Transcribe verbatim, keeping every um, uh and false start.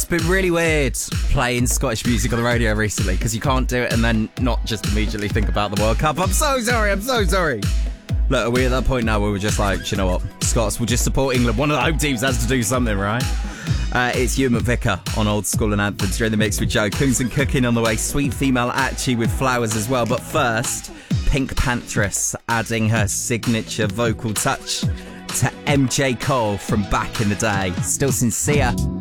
been really weird playing Scottish music on the radio recently because you can't do it and then not just immediately think about the World Cup. I'm so sorry, I'm so sorry. Look, are we at that point now where we're just like, do you know what? Scots will just support England. One of the home teams has to do something, right? Uh, it's Ewan McVicker on Old School and Anthems. You're in the mix with Joe. Coons and Cooking on the way. Sweet female Archie with flowers as well. But first, Pink Pantheress adding her signature vocal touch to M J Cole from back in the day. Still Sincere.